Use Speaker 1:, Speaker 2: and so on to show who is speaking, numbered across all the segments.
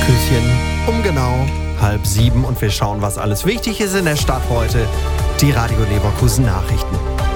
Speaker 1: Küsschen um genau 6:30 und wir schauen, was alles wichtig ist in der Stadt heute. Die Radio Leverkusen Nachrichten.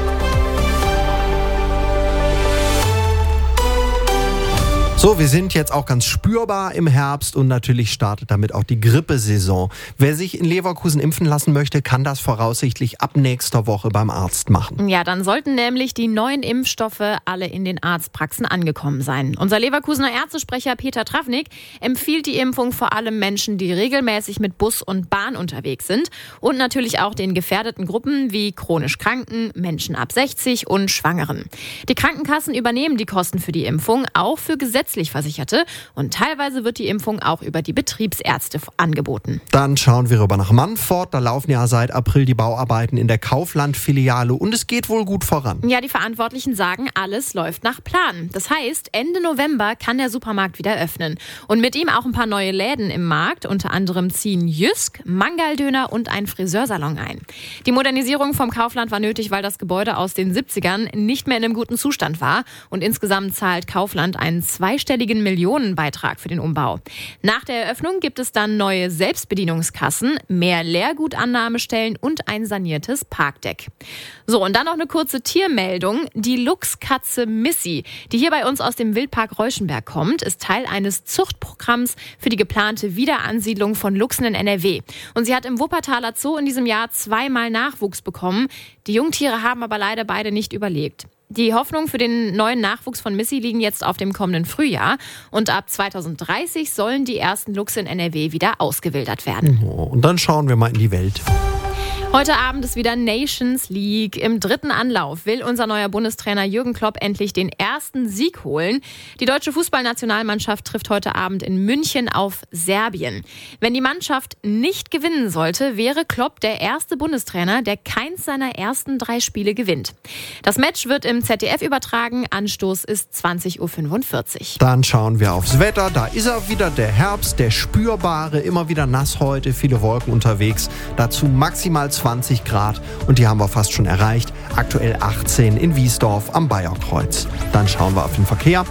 Speaker 1: So, wir sind jetzt auch ganz spürbar im Herbst und natürlich startet damit auch die Grippesaison. Wer sich in Leverkusen impfen lassen möchte, kann das voraussichtlich ab nächster Woche beim Arzt machen.
Speaker 2: Ja, dann sollten nämlich die neuen Impfstoffe alle in den Arztpraxen angekommen sein. Unser Leverkusener Ärztesprecher Peter Travnik empfiehlt die Impfung vor allem Menschen, die regelmäßig mit Bus und Bahn unterwegs sind und natürlich auch den gefährdeten Gruppen wie chronisch Kranken, Menschen ab 60 und Schwangeren. Die Krankenkassen übernehmen die Kosten für die Impfung, auch für gesetzlich Versicherte, und teilweise wird die Impfung auch über die Betriebsärzte angeboten.
Speaker 1: Dann schauen wir rüber nach Mannfort. Da laufen ja seit April die Bauarbeiten in der Kaufland-Filiale und es geht wohl gut voran.
Speaker 2: Ja, die Verantwortlichen sagen, alles läuft nach Plan. Das heißt, Ende November kann der Supermarkt wieder öffnen. Und mit ihm auch ein paar neue Läden im Markt. Unter anderem ziehen Jysk, Mangaldöner und ein Friseursalon ein. Die Modernisierung vom Kaufland war nötig, weil das Gebäude aus den 70ern nicht mehr in einem guten Zustand war. Und insgesamt zahlt Kaufland einen zweistelligen Millionenbeitrag für den Umbau. Nach der Eröffnung gibt es dann neue Selbstbedienungskassen, mehr Leergutannahmestellen und ein saniertes Parkdeck. So, und dann noch eine kurze Tiermeldung. Die Luchskatze Missy, die hier bei uns aus dem Wildpark Reuschenberg kommt, ist Teil eines Zuchtprogramms für die geplante Wiederansiedlung von Luchsen in NRW. Und sie hat im Wuppertaler Zoo in diesem Jahr 2-mal Nachwuchs bekommen. Die Jungtiere haben aber leider beide nicht überlebt. Die Hoffnung für den neuen Nachwuchs von Missy liegen jetzt auf dem kommenden Frühjahr. Und ab 2030 sollen die ersten Luchse in NRW wieder ausgewildert werden.
Speaker 1: Und dann schauen wir mal in die Welt.
Speaker 2: Heute Abend ist wieder Nations League. Im 3. Anlauf will unser neuer Bundestrainer Jürgen Klopp endlich den ersten Sieg holen. Die deutsche Fußballnationalmannschaft trifft heute Abend in München auf Serbien. Wenn die Mannschaft nicht gewinnen sollte, wäre Klopp der erste Bundestrainer, der keins seiner ersten 3 Spiele gewinnt. Das Match wird im ZDF übertragen. Anstoß ist 20:45 Uhr.
Speaker 1: Dann schauen wir aufs Wetter. Da ist er wieder, der Herbst, der spürbare, immer wieder nass heute, viele Wolken unterwegs. Dazu maximal 20 Grad und die haben wir fast schon erreicht. Aktuell 18 in Wiesdorf am Bayerkreuz. Dann schauen wir auf den Verkehr.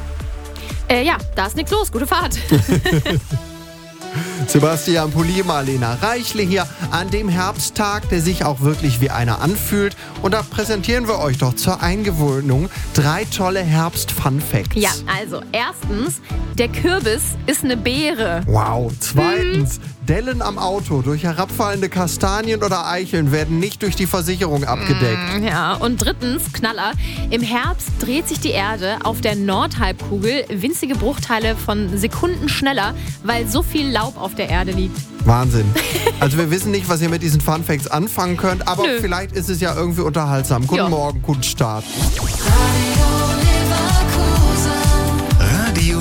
Speaker 2: Ja, da ist nichts los. Gute Fahrt.
Speaker 1: Sebastian Pulli, Marlena Reichle hier an dem Herbsttag, der sich auch wirklich wie einer anfühlt. Und da präsentieren wir euch doch zur Eingewöhnung 3 tolle Herbst-Fun-Facts.
Speaker 2: Ja, also erstens, der Kürbis ist eine Beere.
Speaker 1: Wow. Zweitens, Dellen am Auto durch herabfallende Kastanien oder Eicheln werden nicht durch die Versicherung abgedeckt.
Speaker 2: Ja, und drittens, Knaller, im Herbst dreht sich die Erde auf der Nordhalbkugel winzige Bruchteile von Sekunden schneller, weil so viel Laub auf der Erde liegt.
Speaker 1: Wahnsinn. Also wir wissen nicht, was ihr mit diesen Funfacts anfangen könnt, aber
Speaker 2: Nö.
Speaker 1: vielleicht ist es ja irgendwie unterhaltsam. Guten Morgen, guten Start.